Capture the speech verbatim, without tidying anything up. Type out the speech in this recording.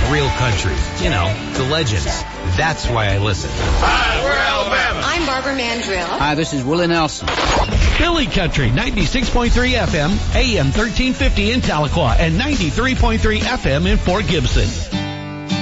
Real country. You know, the legends. That's why I listen. Hi, we're Alabama. I'm Barbara Mandrill. Hi, this is Willie Nelson. Philly Country, ninety-six point three F M, A M thirteen fifty in Tahlequah, and ninety-three point three F M in Fort Gibson.